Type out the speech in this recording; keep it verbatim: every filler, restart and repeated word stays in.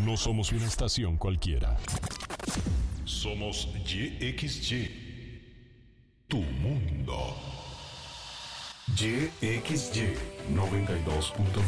No somos una estación cualquiera. Somos Y X Y. Tu mundo. Y X Y noventa y dos punto nueve.